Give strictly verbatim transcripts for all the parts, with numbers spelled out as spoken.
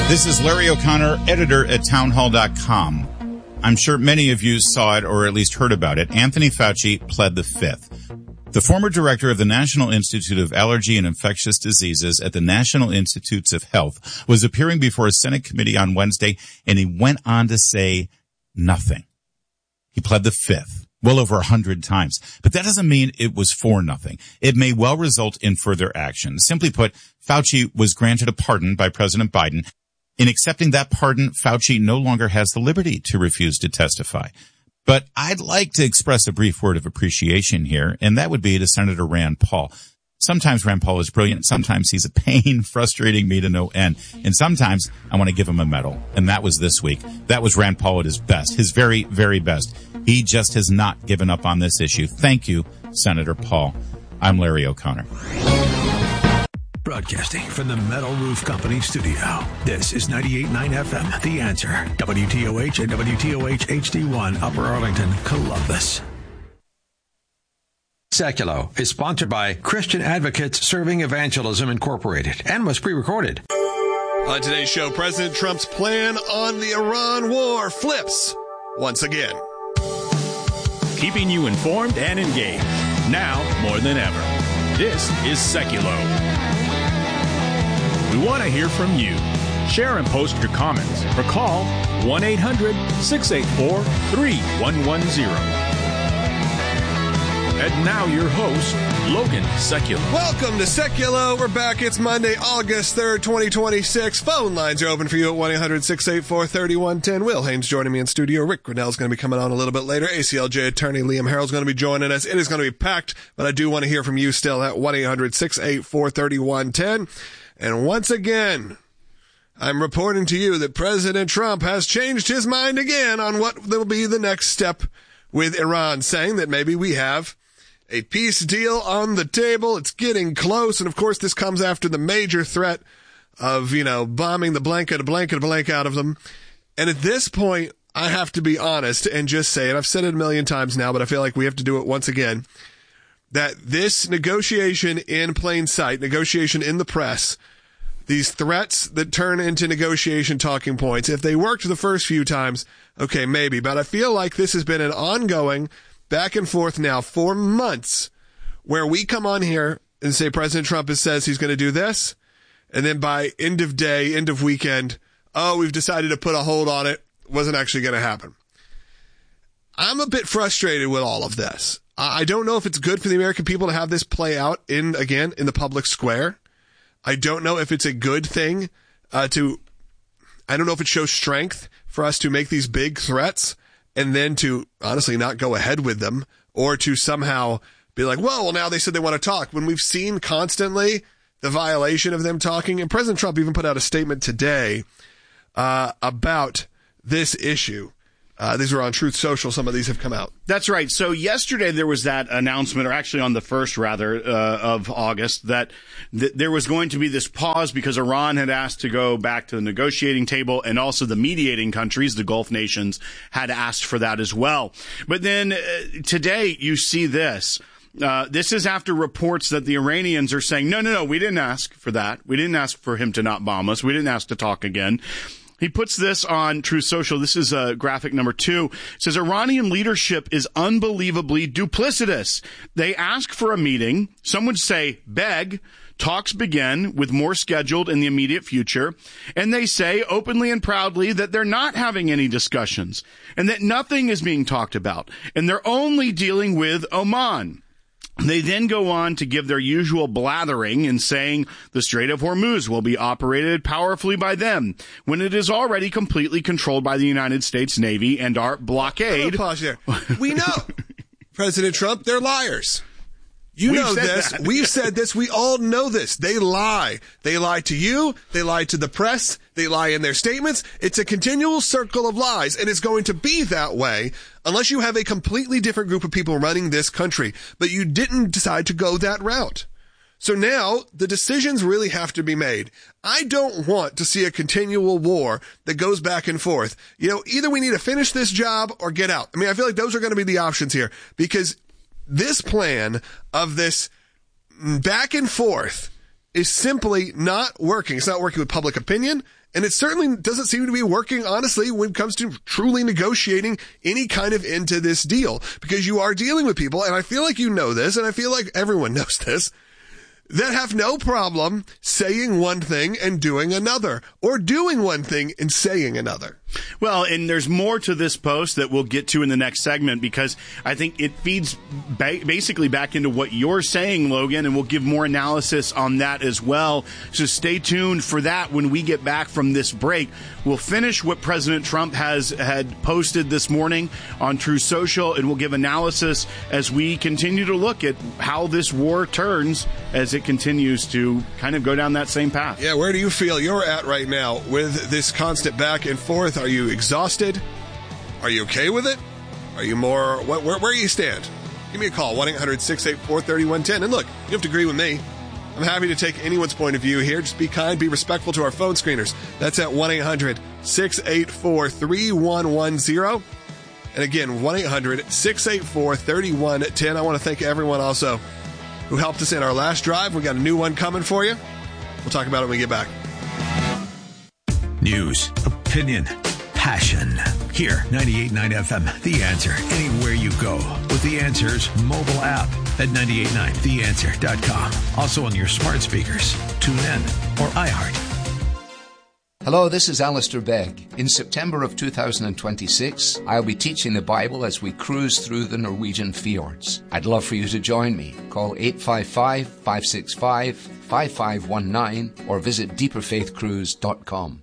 This is Larry O'Connor, editor at townhall dot com. I'm sure many of you saw it or at least heard about it. Anthony Fauci pled the fifth. The former director of the National Institute of Allergy and Infectious Diseases at the National Institutes of Health was appearing before a Senate committee on Wednesday, and he went on to say nothing. He pled the fifth, well over a hundred times. But that doesn't mean it was for nothing. It may well result in further action. Simply put, Fauci was granted a pardon by President Biden. In accepting that pardon, Fauci no longer has the liberty to refuse to testify. But I'd like to express a brief word of appreciation here, and that would be to Senator Rand Paul. Sometimes Rand Paul is brilliant. Sometimes he's a pain, frustrating me to no end. And sometimes I want to give him a medal. And that was this week. That was Rand Paul at his best, his very, very best. He just has not given up on this issue. Thank you, Senator Paul. I'm Larry O'Connor. Broadcasting from the Metal Roof Company studio. This is ninety-eight point nine F M, The Answer. W T O H and W T O H H D one, Upper Arlington, Columbus. Seculo is sponsored by Christian Advocates Serving Evangelism Incorporated and was pre-recorded. On today's show, President Trump's plan on the Iran war flips once again. Keeping you informed and engaged, now more than ever. This is Seculo. We want to hear from you. Share and post your comments or call one eight hundred six eight four three one one zero. And now your host, Logan Seculo. Welcome to Seculo. We're back. It's Monday, August third, twenty twenty-six. Phone lines are open for you at one eight hundred six eight four three one one zero. Will Haynes joining me in studio. Rick Grinnell is going to be coming on a little bit later. A C L J attorney Liam Harrell's going to be joining us. It is going to be packed, but I do want to hear from you still at one eight hundred six eight four three one one zero. And once again, I'm reporting to you that President Trump has changed his mind again on what will be the next step with Iran, saying that maybe we have a peace deal on the table. It's getting close. And of course, this comes after the major threat of, you know, bombing the blanket, a blanket, a blank out of them. And at this point, I have to be honest and just say, and I've said it a million times now, but I feel like we have to do it once again, that this negotiation in plain sight, negotiation in the press, these threats that turn into negotiation talking points, if they worked the first few times, okay, maybe. But I feel like this has been an ongoing back and forth now for months where we come on here and say President Trump has says he's going to do this. And then by end of day, end of weekend, oh, we've decided to put a hold on it. Wasn't actually going to happen. I'm a bit frustrated with all of this. I don't know if it's good for the American people to have this play out in, again, in the public square. I don't know if it's a good thing uh, to, I don't know if it shows strength for us to make these big threats and then to honestly not go ahead with them, or to somehow be like, well, well, now they said they want to talk, when we've seen constantly the violation of them talking. And President Trump even put out a statement today uh, about this issue. Uh, these are on Truth Social. Some of these have come out. That's right. So yesterday there was that announcement, or actually on the first, rather, uh, of August, that th- there was going to be this pause because Iran had asked to go back to the negotiating table, and also the mediating countries, the Gulf nations, had asked for that as well. But then uh, today you see this. Uh, this is after reports that the Iranians are saying, no, no, no, we didn't ask for that. We didn't ask for him to not bomb us. We didn't ask to talk again. He puts this on Truth Social. This is uh, graphic number two. It says, Iranian leadership is unbelievably duplicitous. They ask for a meeting. Some would say beg. Talks begin with more scheduled in the immediate future. And they say openly and proudly that they're not having any discussions and that nothing is being talked about. And they're only dealing with Oman. They then go on to give their usual blathering in saying the Strait of Hormuz will be operated powerfully by them when it is already completely controlled by the United States Navy and our blockade. Pause here. We know, President Trump, they're liars. You We've know this. That. We've said this. We all know this. They lie. They lie to you. They lie to the press. They lie in their statements. It's a continual circle of lies, and it's going to be that way unless you have a completely different group of people running this country. But you didn't decide to go that route. So now the decisions really have to be made. I don't want to see a continual war that goes back and forth. You know, either we need to finish this job or get out. I mean, I feel like those are going to be the options here, because this plan of this back and forth is simply not working. It's not working with public opinion, and it certainly doesn't seem to be working, honestly, when it comes to truly negotiating any kind of end to this deal, because you are dealing with people, and I feel like you know this, and I feel like everyone knows this, that have no problem saying one thing and doing another, or doing one thing and saying another. Well, and there's more to this post that we'll get to in the next segment, because I think it feeds ba- basically back into what you're saying, Logan, and we'll give more analysis on that as well. So stay tuned for that when we get back from this break. We'll finish what President Trump has had posted this morning on Truth Social, and we'll give analysis as we continue to look at how this war turns as it continues to kind of go down that same path. Yeah, where do you feel you're at right now with this constant back and forth? Are you exhausted? Are you okay with it? Are you more, where, where, where do you stand? Give me a call, one eight hundred six eight four three one one zero. And look, you don't have to agree with me. I'm happy to take anyone's point of view here. Just be kind, be respectful to our phone screeners. That's at one eight hundred six eight four three one one zero. And again, one eight hundred six eight four three one one zero. I want to thank everyone also who helped us in our last drive. We got a new one coming for you. We'll talk about it when we get back. News, opinion, passion. Here, ninety-eight point nine F M, The Answer. Anywhere you go with The Answer's mobile app at nine eight nine the answer dot com. Also on your smart speakers. Tune in or iHeart. Hello, this is Alistair Begg. In September of two thousand twenty-six, I'll be teaching the Bible as we cruise through the Norwegian fjords. I'd love for you to join me. Call eight five five, five six five, five five one nine or visit deeper faith cruise dot com.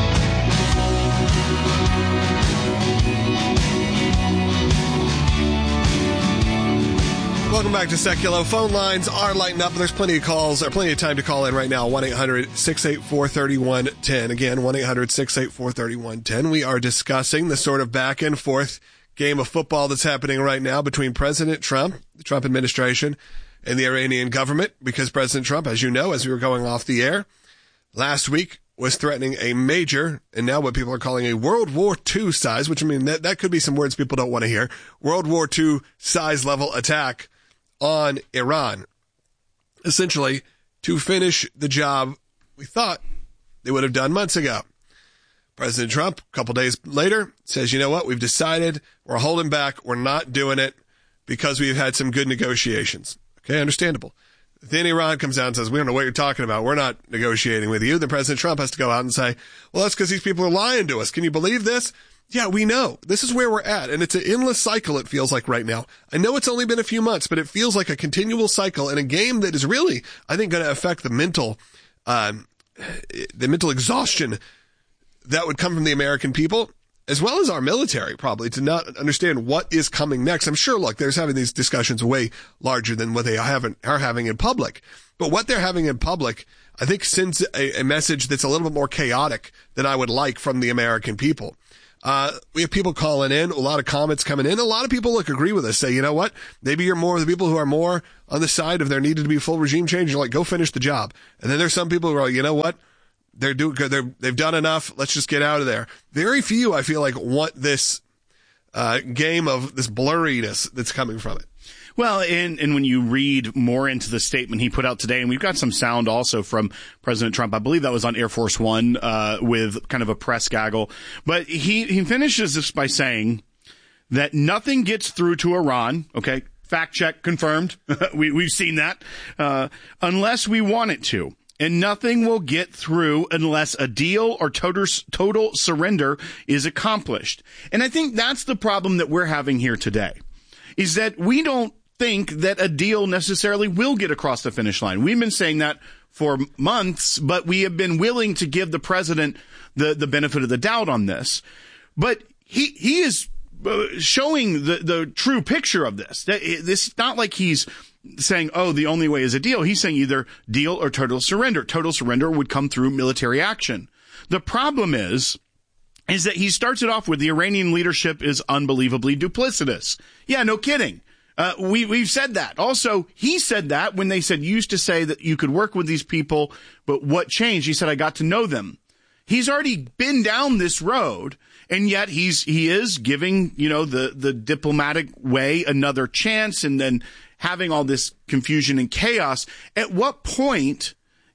Welcome back to Seculo. Phone lines are lighting up. There's plenty of calls, or plenty of time to call in right now. one eight hundred six eight four three one one zero. Again, one eight hundred six eight four three one one zero. We are discussing the sort of back and forth game of football that's happening right now between President Trump, the Trump administration, and the Iranian government, because President Trump, as you know, as we were going off the air last week, was threatening a major, and now what people are calling a World War Two size, which I mean, that, that could be some words people don't want to hear, World War Two size level attack on Iran, essentially to finish the job we thought they would have done months ago. President Trump, a couple days later, says, you know what, we've decided we're holding back, we're not doing it because we've had some good negotiations. Okay, understandable. Then Iran comes out and says, we don't know what you're talking about, we're not negotiating with you. Then President Trump has to go out and say, well, that's because these people are lying to us. Can you believe this? Yeah, we know. This is where we're at, and it's an endless cycle, it feels like right now. I know it's only been a few months, but it feels like a continual cycle in a game that is really, I think, going to affect the mental, um, the mental exhaustion that would come from the American people, as well as our military, probably, to not understand what is coming next. I'm sure, look, there's having these discussions way larger than what they haven't, are having in public. But what they're having in public, I think, sends a, a message that's a little bit more chaotic than I would like from the American people. Uh, we have people calling in, a lot of comments coming in. A lot of people, look, agree with us, say, you know what? Maybe you're more of the people who are more on the side of there needed to be full regime change. You're like, go finish the job. And then there's some people who are like, you know what? They're doing good. They're, they've done enough. Let's just get out of there. Very few, I feel like, want this, uh, game of this blurriness that's coming from it. Well, and, and when you read more into the statement he put out today, and we've got some sound also from President Trump, I believe that was on Air Force One, uh, with kind of a press gaggle. But he, he finishes this by saying that nothing gets through to Iran. Okay. Fact check confirmed. we, we've seen that, uh, unless we want it to. And nothing will get through unless a deal or total, total surrender is accomplished. And I think that's the problem that we're having here today, is that we don't think that a deal necessarily will get across the finish line. We've been saying that for months, but we have been willing to give the president the, the benefit of the doubt on this. But he, he is showing the, the true picture of this. This is not like he's saying, oh, the only way is a deal. He's saying either deal or total surrender. Total surrender would come through military action. The problem is, is that he starts it off with the Iranian leadership is unbelievably duplicitous. Yeah, no kidding. Uh, we, we've said that. Also, he said that when they said, used to say that you could work with these people, but what changed? He said, I got to know them. He's already been down this road, and yet he's, he is giving, you know, the, the diplomatic way another chance, and then having all this confusion and chaos. At what point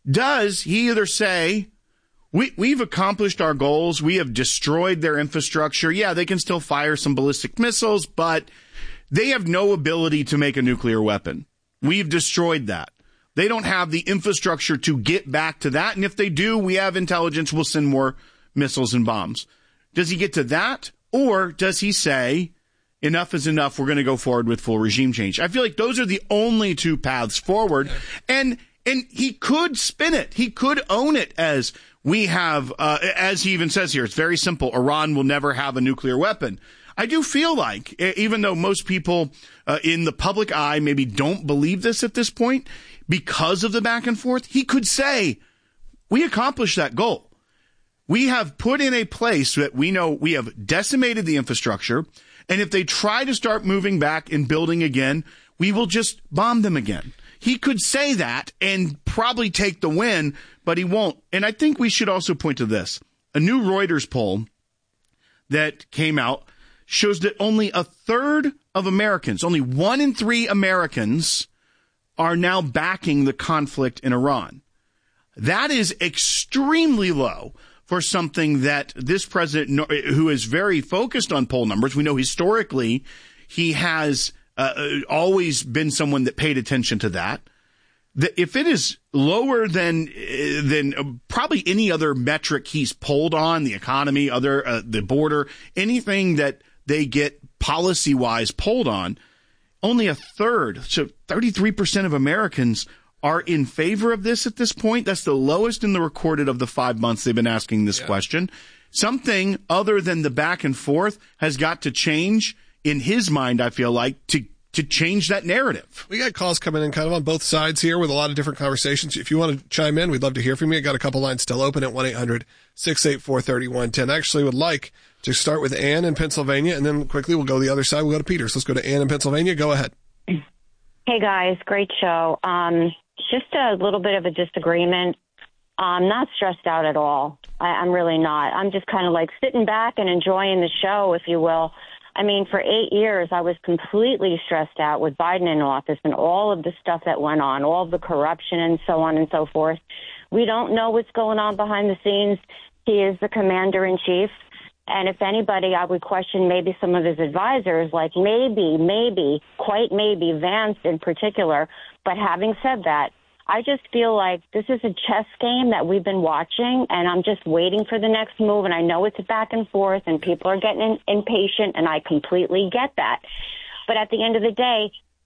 does he either say, we, we've accomplished our goals, we have destroyed their infrastructure. Yeah, they can still fire some ballistic missiles, but they have no ability to make a nuclear weapon. We've destroyed that. They don't have the infrastructure to get back to that. And if they do, we have intelligence. We'll send more missiles and bombs. Does he get to that? Or does he say, enough is enough, we're going to go forward with full regime change? I feel like those are the only two paths forward. And and he could spin it. He could own it as we have, uh, as he even says here, it's very simple. Iran will never have a nuclear weapon. I do feel like, even though most people uh, in the public eye maybe don't believe this at this point, because of the back and forth, he could say, we accomplished that goal. We have put in a place that we know we have decimated the infrastructure, and if they try to start moving back and building again, we will just bomb them again. He could say that and probably take the win, but he won't. And I think we should also point to this. A new Reuters poll that came out shows that only a third of Americans, only one in three Americans, are now backing the conflict in Iran. That is extremely low for something that this president, who is very focused on poll numbers, we know historically he has uh, always been someone that paid attention to that. That if it is lower than than probably any other metric he's polled on, the economy, other uh, the border, anything that they get policy-wise polled on, only a third, so thirty-three percent of Americans are in favor of this at this point. That's the lowest in the recorded of the five months they've been asking this yeah. question. Something other than the back and forth has got to change in his mind, I feel like, to to change that narrative. We got calls coming in kind of on both sides here with a lot of different conversations. If you want to chime in, we'd love to hear from you. I got a couple lines still open at one eight hundred six eight four three one one zero. I actually would like to start with Ann in Pennsylvania, and then quickly we'll go the other side. We'll go to Peters. Let's go to Ann in Pennsylvania. Go ahead. Hey, guys. Great show. Um, just a little bit of a disagreement. I'm not stressed out at all. I, I'm really not. I'm just kind of like sitting back and enjoying the show, if you will. I mean, for eight years, I was completely stressed out with Biden in office and all of the stuff that went on, all of the corruption and so on and so forth. We don't know what's going on behind the scenes. He is the commander-in-chief. And if anybody, I would question maybe some of his advisors, like maybe, maybe, quite maybe, Vance in particular. But having said that, I just feel like this is a chess game that we've been watching, and I'm just waiting for the next move. And I know it's a back and forth, and people are getting in, impatient, and I completely get that. But at the end of the day,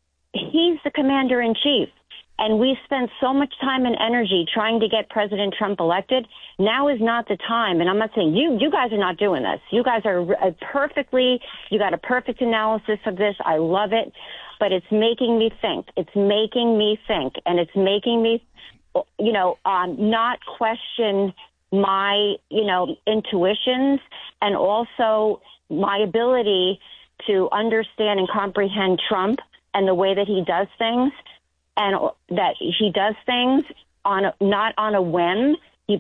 he's the commander-in-chief. And we spent so much time and energy trying to get President Trump elected. Now is not the time. And I'm not saying you, you guys are not doing this. You guys are perfectly, you got a perfect analysis of this. I love it. But it's making me think. It's making me think. And it's making me, you know, um, not question my, you know, intuitions and also my ability to understand and comprehend Trump and the way that he does things. And that he does things on a, not on a whim.